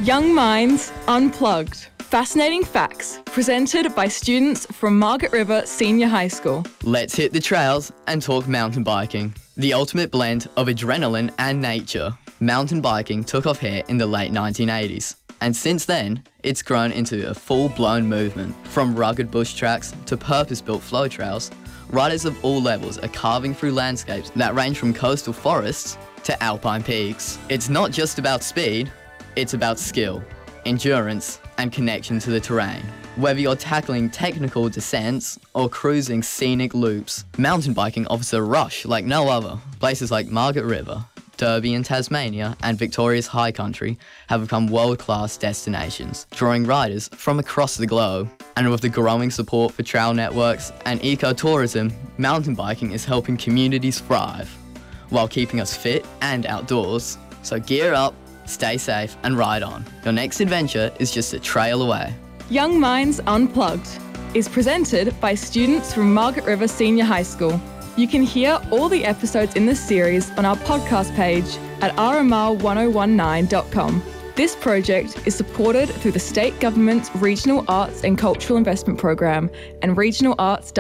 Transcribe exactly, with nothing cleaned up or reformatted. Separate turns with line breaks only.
Young Minds Unplugged. Fascinating facts presented by students from Margaret River Senior High School.
Let's hit the trails and talk mountain biking. The ultimate blend of adrenaline and nature. Mountain biking took off here in the late nineteen eighties. And since then, it's grown into a full-blown movement. From rugged bush tracks to purpose-built flow trails, riders of all levels are carving through landscapes that range from coastal forests to alpine peaks. It's not just about speed, it's about skill, endurance, and connection to the terrain. Whether you're tackling technical descents or cruising scenic loops, mountain biking offers a rush like no other. Places like Margaret River, Derby in Tasmania, and Victoria's High Country have become world-class destinations, drawing riders from across the globe. And with the growing support for trail networks and ecotourism, mountain biking is helping communities thrive, while keeping us fit and outdoors. So gear up, stay safe, and ride on. Your next adventure is just a trail away.
Young Minds Unplugged is presented by students from Margaret River Senior High School. You can hear all the episodes in this series on our podcast page at r m r one oh one nine dot com. This project is supported through the State Government's Regional Arts and Cultural Investment Program and Regional Arts